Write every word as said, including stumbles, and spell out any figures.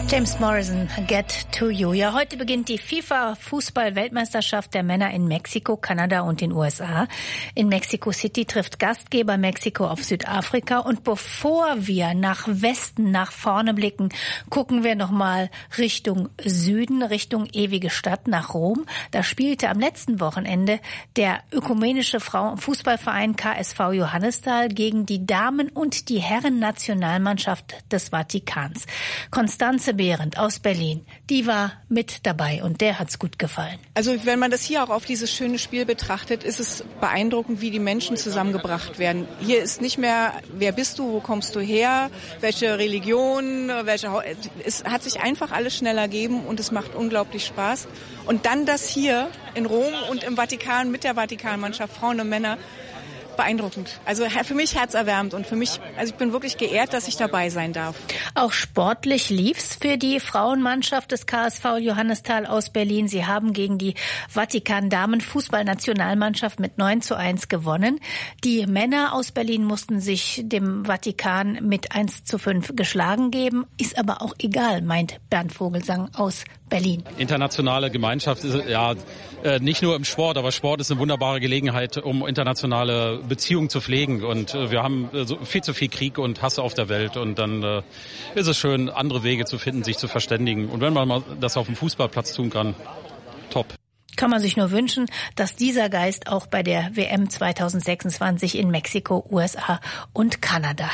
James Morrison, Get to You. Ja, heute beginnt die FIFA-Fußball-Weltmeisterschaft der Männer in Mexiko, Kanada und den U S A. In Mexico City trifft Gastgeber Mexiko auf Südafrika. Und bevor wir nach Westen, nach vorne blicken, gucken wir nochmal Richtung Süden, Richtung ewige Stadt, nach Rom. Da spielte am letzten Wochenende der ökumenische Fußballverein K S V Johannisthal gegen die Damen- und die Herren-Nationalmannschaft des Vatikans. Konstanze Behrendt aus Berlin, die war mit dabei und der hat's gut gefallen. Also wenn man das hier auch auf dieses schöne Spiel betrachtet, ist es beeindruckend, wie die Menschen zusammengebracht werden. Hier ist nicht mehr, wer bist du, wo kommst du her, welche Religion, welche ha- es hat sich einfach alles schnell ergeben und es macht unglaublich Spaß. Und dann das hier in Rom und im Vatikan mit der Vatikanmannschaft, Frauen und Männer, beeindruckend. Also für mich herzerwärmend und für mich, also ich bin wirklich geehrt, dass ich dabei sein darf. Auch sportlich lief's für die Frauenmannschaft des K S V Johannisthal aus Berlin. Sie haben gegen die Vatikan-Damen-Fußballnationalmannschaft mit neun zu eins gewonnen. Die Männer aus Berlin mussten sich dem Vatikan mit eins zu fünf geschlagen geben. Ist aber auch egal, meint Bernd Vogelsang aus Berlin. Internationale Gemeinschaft ist ja nicht nur im Sport, aber Sport ist eine wunderbare Gelegenheit, um internationale Beziehungen zu pflegen. Und wir haben viel zu viel Krieg und Hass auf der Welt. Und dann ist es schön, andere Wege zu finden, sich zu verständigen. Und wenn man mal das auf dem Fußballplatz tun kann, top. Kann man sich nur wünschen, dass dieser Geist auch bei der W M zweitausendsechsundzwanzig in Mexiko, U S A und Kanada